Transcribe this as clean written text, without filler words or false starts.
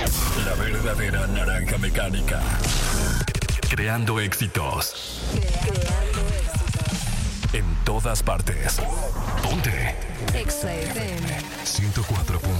La verdadera naranja mecánica. Creando éxitos. En todas partes. Ponte. Exa FM 104.9.